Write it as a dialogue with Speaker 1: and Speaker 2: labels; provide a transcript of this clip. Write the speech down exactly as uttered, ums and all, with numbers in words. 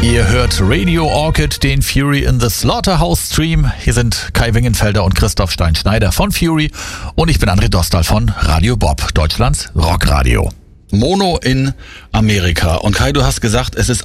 Speaker 1: Ihr hört Radio Orchid, den Fury in the Slaughterhouse Stream. Hier sind Kai Wingenfelder und Christoph Stein-Schneider von Fury und ich bin André Dostal von Radio Bob, Deutschlands Rockradio.
Speaker 2: Mono in Amerika. Und Kai, du hast gesagt, es ist